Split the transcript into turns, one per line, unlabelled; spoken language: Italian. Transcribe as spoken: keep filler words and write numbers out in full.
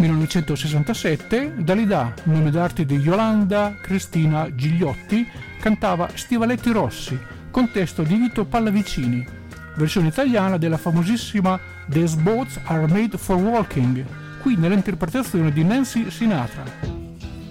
millenovecentosessantasette, Dalida, nome d'arte di Yolanda Cristina Gigliotti, cantava Stivaletti Rossi, con testo di Vito Pallavicini, versione italiana della famosissima These Boats Are Made for Walking, qui nell'interpretazione di Nancy Sinatra.